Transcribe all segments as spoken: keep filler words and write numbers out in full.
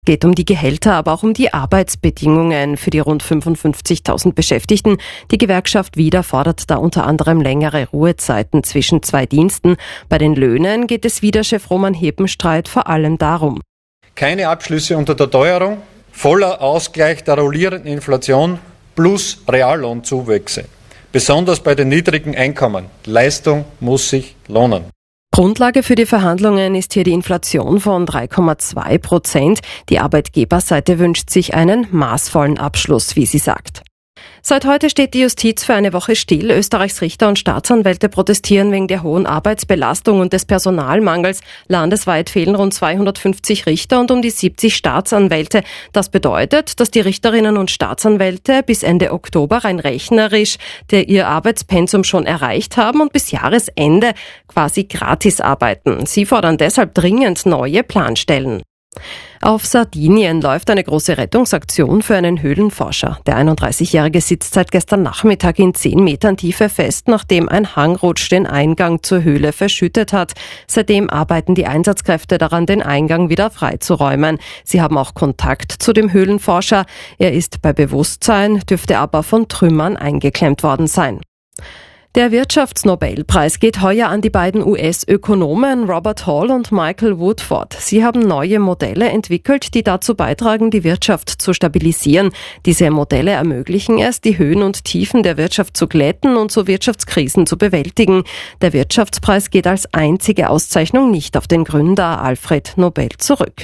Geht um die Gehälter, aber auch um die Arbeitsbedingungen für die rund fünfundfünfzigtausend Beschäftigten. Die Gewerkschaft Wieder fordert da unter anderem längere Ruhezeiten zwischen zwei Diensten. Bei den Löhnen geht es Wieder-Chef Roman Hebenstreit vor allem darum: Keine Abschlüsse unter der Teuerung, voller Ausgleich der rollierenden Inflation plus Reallohnzuwächse. Besonders bei den niedrigen Einkommen. Leistung muss sich lohnen. Grundlage für die Verhandlungen ist hier die Inflation von drei Komma zwei Prozent. Die Arbeitgeberseite wünscht sich einen maßvollen Abschluss, wie sie sagt. Seit heute steht die Justiz für eine Woche still. Österreichs Richter und Staatsanwälte protestieren wegen der hohen Arbeitsbelastung und des Personalmangels. Landesweit fehlen rund zweihundertfünfzig Richter und um die siebzig Staatsanwälte. Das bedeutet, dass die Richterinnen und Staatsanwälte bis Ende Oktober rein rechnerisch der ihr Arbeitspensum schon erreicht haben und bis Jahresende quasi gratis arbeiten. Sie fordern deshalb dringend neue Planstellen. Auf Sardinien läuft eine große Rettungsaktion für einen Höhlenforscher. Der einunddreißigjährige sitzt seit gestern Nachmittag in zehn Metern Tiefe fest, nachdem ein Hangrutsch den Eingang zur Höhle verschüttet hat. Seitdem arbeiten die Einsatzkräfte daran, den Eingang wieder freizuräumen. Sie haben auch Kontakt zu dem Höhlenforscher. Er ist bei Bewusstsein, dürfte aber von Trümmern eingeklemmt worden sein. Der Wirtschaftsnobelpreis geht heuer an die beiden U S-Ökonomen Robert Hall und Michael Woodford. Sie haben neue Modelle entwickelt, die dazu beitragen, die Wirtschaft zu stabilisieren. Diese Modelle ermöglichen es, die Höhen und Tiefen der Wirtschaft zu glätten und so Wirtschaftskrisen zu bewältigen. Der Wirtschaftspreis geht als einzige Auszeichnung nicht auf den Gründer Alfred Nobel zurück.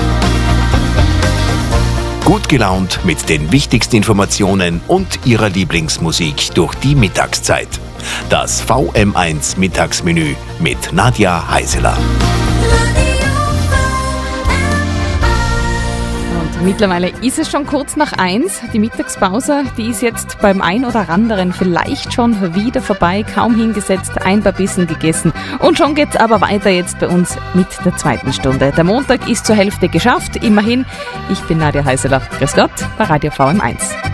Gut gelaunt mit den wichtigsten Informationen und Ihrer Lieblingsmusik durch die Mittagszeit. Das V M eins Mittagsmenü mit Nadja Heiseler. Und mittlerweile ist es schon kurz nach eins. Die Mittagspause, die ist jetzt beim ein oder anderen vielleicht schon wieder vorbei. Kaum hingesetzt, ein paar Bissen gegessen. Und schon geht's aber weiter jetzt bei uns mit der zweiten Stunde. Der Montag ist zur Hälfte geschafft. Immerhin, ich bin Nadja Heiseler. Grüß Gott bei Radio V M eins.